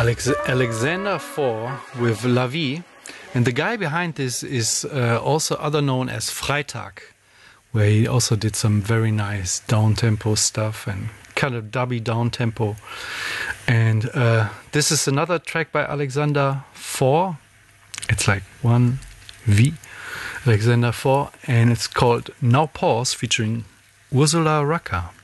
Alexander 4 with La Vie, and the guy behind this is also other known as Freitag, where he also did some very nice down-tempo stuff and kind of dubby down-tempo. And this is another track by Alexander 4. It's like 1V, Alexander 4, and it's called Now Pause, featuring Ursula Rucker.